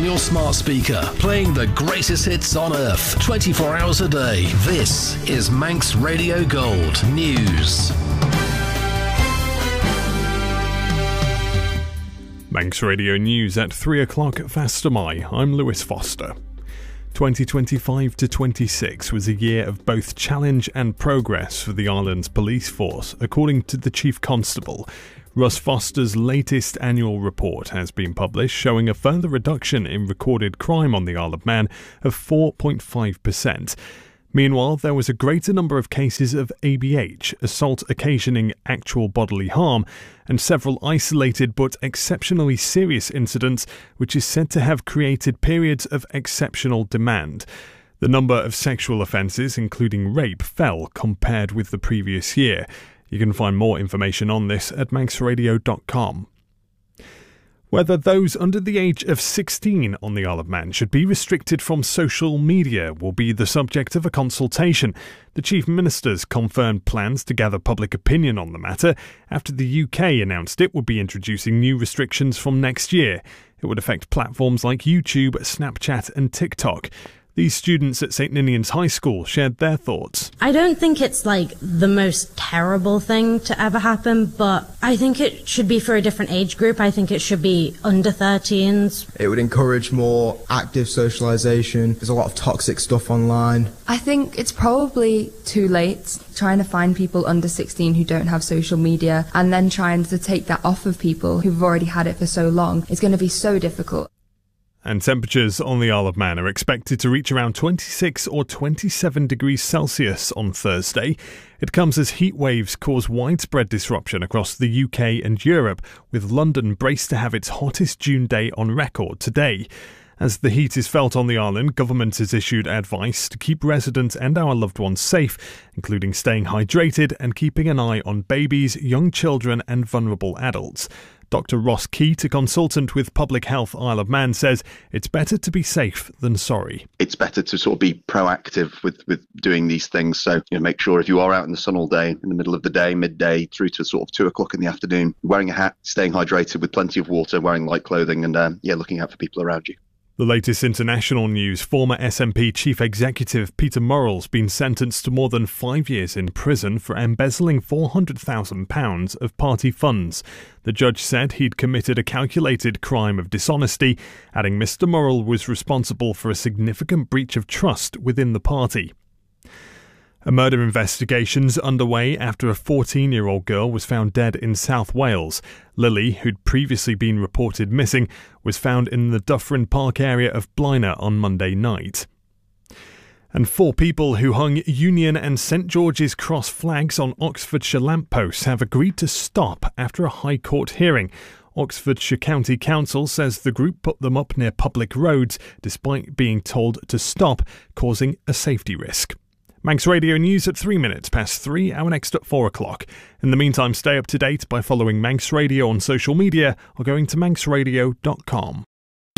your smart speaker, playing the greatest hits on earth, 24 hours a day. This is Manx Radio Gold News. Manx Radio News at 3 o'clock Fastamai. I'm Lewis Foster. 2025 to 26 was a year of both challenge and progress for the island's police force, according to the Chief Constable. Russ Foster's latest annual report has been published, showing a further reduction in recorded crime on the Isle of Man of 4.5%. Meanwhile, there was a greater number of cases of ABH, assault occasioning actual bodily harm, and several isolated but exceptionally serious incidents, which is said to have created periods of exceptional demand. The number of sexual offences, including rape, fell compared with the previous year. You can find more information on this at manxradio.com. Whether those under the age of 16 on the Isle of Man should be restricted from social media will be the subject of a consultation. The Chief Ministers confirmed plans to gather public opinion on the matter after the UK announced it would be introducing new restrictions from next year. It would affect platforms like YouTube, Snapchat and TikTok. These students at St Ninian's High School shared their thoughts. I don't think it's like the most terrible thing to ever happen, but I think it should be for a different age group. I think it should be under 13s. It would encourage more active socialisation. There's a lot of toxic stuff online. I think it's probably too late trying to find people under 16 who don't have social media and then trying to take that off of people who've already had it for so long. It's going to be so difficult. And temperatures on the Isle of Man are expected to reach around 26 or 27 degrees Celsius on Thursday. It comes as heat waves cause widespread disruption across the UK and Europe, with London braced to have its hottest June day on record today. As the heat is felt on the island, government has issued advice to keep residents and our loved ones safe, including staying hydrated and keeping an eye on babies, young children and vulnerable adults. Dr Ross Keat, a consultant with Public Health Isle of Man, says it's better to be safe than sorry. It's better to sort of be proactive with doing these things. So, make sure if you are out in the sun all day, in the middle of the day, midday, through to sort of 2 o'clock in the afternoon, wearing a hat, staying hydrated with plenty of water, wearing light clothing and, looking out for people around you. The latest international news, former SNP Chief Executive Peter Murrell's been sentenced to more than 5 years in prison for embezzling £400,000 of party funds. The judge said he'd committed a calculated crime of dishonesty, adding Mr Murrell was responsible for a significant breach of trust within the party. A murder investigation's underway after a 14-year-old girl was found dead in South Wales. Lily, who'd previously been reported missing, was found in the Dufferin Park area of Blaenau on Monday night. And 4 people who hung Union and St George's Cross flags on Oxfordshire lampposts have agreed to stop after a High Court hearing. Oxfordshire County Council says the group put them up near public roads despite being told to stop, causing a safety risk. Manx Radio News at 3 minutes past 3, our next at 4 o'clock. In the meantime, stay up to date by following Manx Radio on social media or going to manxradio.com.